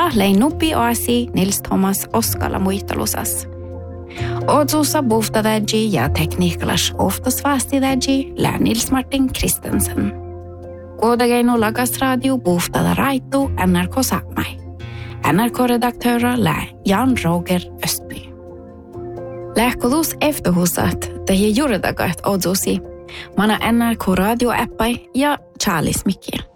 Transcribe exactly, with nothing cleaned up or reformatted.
Ja lein nuppi oasi Nils Thomas Oskala muistelusas. Odsussa buftadaji ja tekniikkalas oftasvastidaji lää Nils Martin Kristensen. Kuodageino lagas radio buftada raitu N R K Sakmai. N R K-redaktörer lää Jan Roger Östby. Lähkodus efterhusat tehi juurdagat odsusi. Mana N R K radio-appai ja Charles Mikki.